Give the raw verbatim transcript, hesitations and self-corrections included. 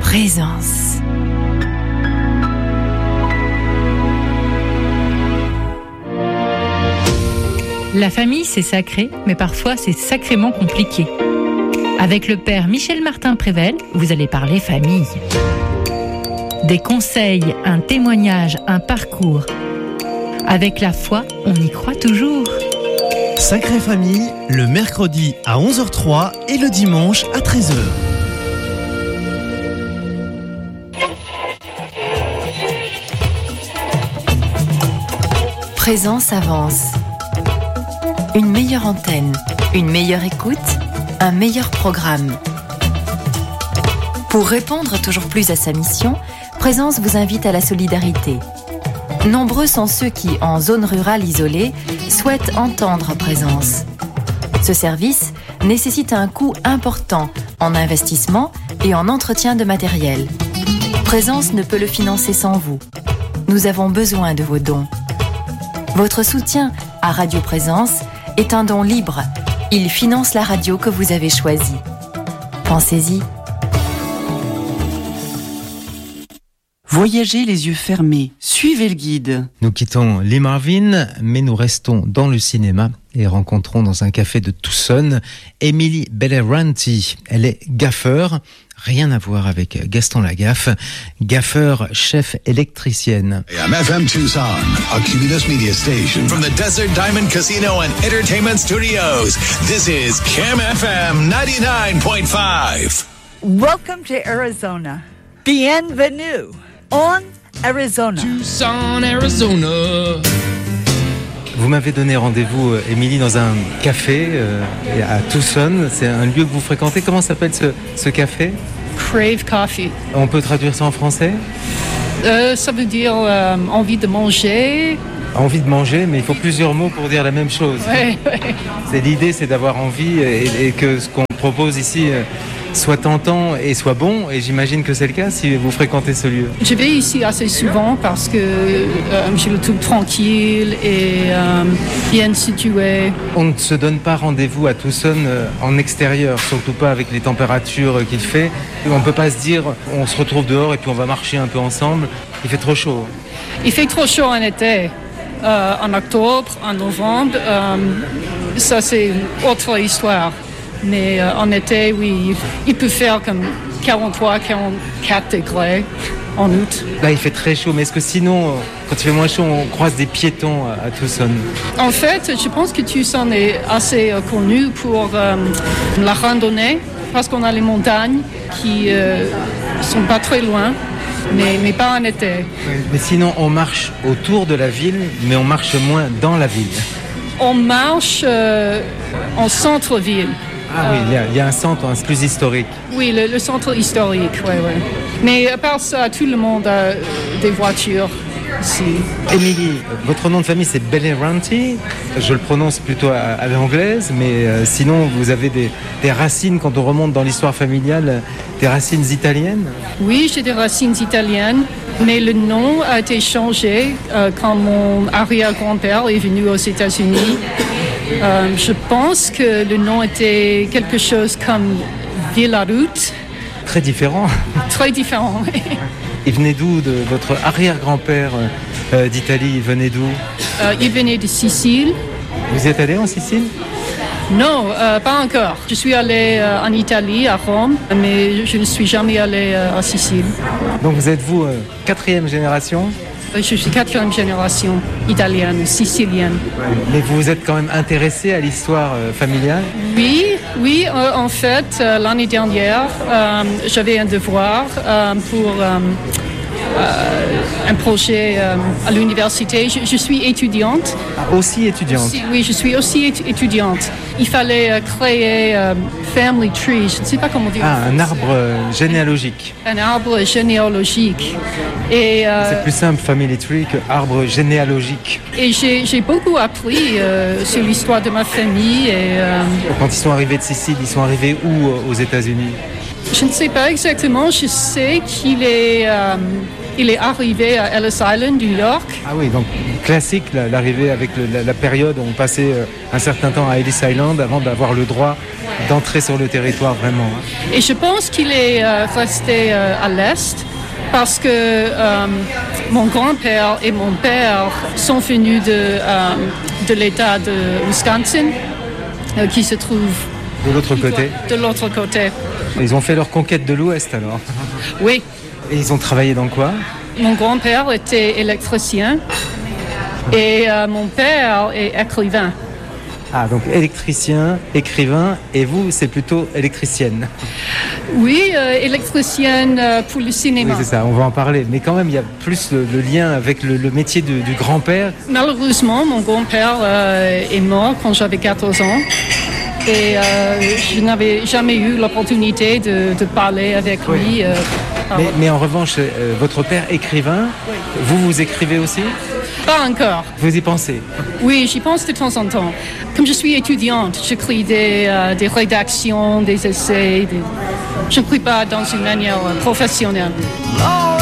Présence. La famille, c'est sacré, mais parfois c'est sacrément compliqué. Avec le père Michel Martin-Prével, vous allez parler famille. Des conseils, un témoignage, un parcours. Avec la foi, on y croit toujours. Sacrée Famille, le mercredi à onze heures trois et le dimanche à treize heures. Présence avance. Une meilleure antenne, une meilleure écoute, un meilleur programme. Pour répondre toujours plus à sa mission, Présence vous invite à la solidarité. Nombreux sont ceux qui, en zone rurale isolée, souhaitent entendre Présence. Ce service nécessite un coût important en investissement et en entretien de matériel. Présence ne peut le financer sans vous. Nous avons besoin de vos dons. Votre soutien à Radio Présence est un don libre. Il finance la radio que vous avez choisie. Pensez-y. Voyagez les yeux fermés, suivez le guide. Nous quittons Lee Marvin, mais nous restons dans le cinéma et rencontrons dans un café de Tucson Emily Belleranti. Elle est gaffeur, rien à voir avec Gaston Lagaffe, gaffeur, chef électricienne. M F M Tucson, a Cumulus Media station from the Desert Diamond Casino and Entertainment Studios. This is C A M F M ninety-nine point five. Welcome to Arizona. Bienvenue on Arizona. Tucson, Arizona. Vous m'avez donné rendez-vous, Émilie, dans un café euh, à Tucson. C'est un lieu que vous fréquentez. Comment s'appelle ce, ce café ? Crave Coffee. On peut traduire ça en français ? Euh, ça veut dire euh, envie de manger. Envie de manger, mais il faut plusieurs mots pour dire la même chose. Ouais, ouais. C'est, l'idée, c'est d'avoir envie et, et que ce qu'on propose ici euh, soit tentant et soit bon. Et j'imagine que c'est le cas si vous fréquentez ce lieu. Je vais ici assez souvent parce que euh, je le trouve tranquille et euh, bien situé. On ne se donne pas rendez-vous à Tucson euh, en extérieur, surtout pas avec les températures qu'il fait. On ne peut pas se dire on se retrouve dehors et puis on va marcher un peu ensemble. Il fait trop chaud. Il fait trop chaud en été. Euh, en octobre, en novembre, euh, ça c'est une autre histoire. Mais euh, en été, oui, il peut faire comme quarante-trois, quarante-quatre degrés en août. Là, il fait très chaud, mais est-ce que sinon, quand il fait moins chaud, on croise des piétons à Tucson ? En fait, je pense que Tucson est assez euh, connu pour euh, la randonnée, parce qu'on a les montagnes qui euh, sont pas très loin. Mais, mais pas en été. Mais sinon, on marche autour de la ville, mais on marche moins dans la ville. On marche euh, en centre-ville. Ah euh, oui, il y, a, il y a un centre un plus historique. Oui, le, le centre historique, oui, oui. Mais à part ça, tout le monde a des voitures ici. Émilie, votre nom de famille c'est Belleranti. Je le prononce plutôt à, à l'anglaise, mais euh, sinon vous avez des, des racines, quand on remonte dans l'histoire familiale, des racines italiennes ? Oui, j'ai des racines italiennes, mais le nom a été changé euh, quand mon arrière-grand-père est venu aux États-Unis. Euh, je pense que le nom était quelque chose comme Villarutte. Très différent. Très différent, oui. Il venait d'où, de votre arrière-grand-père euh, d'Italie, il venait d'où ? euh, Il venait de Sicile. Vous y êtes allé en Sicile ? Non, euh, pas encore. Je suis allée euh, en Italie, à Rome, mais je ne suis jamais allée euh, en Sicile. Donc vous êtes vous euh, quatrième génération ? Je suis quatrième génération italienne, sicilienne. Mais vous vous êtes quand même intéressé à l'histoire euh, familiale ? Oui, oui. Euh, en fait, euh, l'année dernière, euh, j'avais un devoir euh, pour euh, euh, un projet euh, à l'université. Je, je suis étudiante. Ah, aussi étudiante aussi, Oui, je suis aussi étudiante. Il fallait euh, créer un euh, family tree, je ne sais pas comment dire. Ah, un arbre euh, généalogique. Un arbre généalogique. Et, euh, c'est plus simple, family tree, que arbre généalogique. Et j'ai, j'ai beaucoup appris euh, sur l'histoire de ma famille. Et, euh... Quand ils sont arrivés de Sicile, ils sont arrivés où aux États-Unis ? Je ne sais pas exactement. Je sais qu'il est, euh, il est arrivé à Ellis Island, New York. Ah oui, donc classique, l'arrivée avec le, la, la période où on passait un certain temps à Ellis Island avant d'avoir le droit d'entrer sur le territoire vraiment. Et je pense qu'il est euh, resté euh, à l'Est parce que euh, mon grand-père et mon père sont venus de, euh, de l'État de Wisconsin, euh, qui se trouve de l'autre côté. De l'autre côté. Ils ont fait leur conquête de l'Ouest alors. Oui. Et ils ont travaillé dans quoi? Mon grand-père était électricien et euh, mon père est écrivain. Ah, donc électricien, écrivain, et vous, c'est plutôt électricienne. Oui, euh, électricienne euh, pour le cinéma. Oui, c'est ça, on va en parler. Mais quand même, il y a plus le, le lien avec le, le métier de, du grand-père. Malheureusement, mon grand-père euh, est mort quand j'avais quatorze ans. Et euh, je n'avais jamais eu l'opportunité de, de parler avec lui. Oui. Euh, mais, mais en revanche, euh, votre père écrivain, oui. Vous, vous écrivez aussi? Pas encore. Vous y pensez? Oui, j'y pense de temps en temps. Comme je suis étudiante, j'écris des, euh, des rédactions, des essais. Des... Je n'écris pas dans une manière professionnelle. Oh!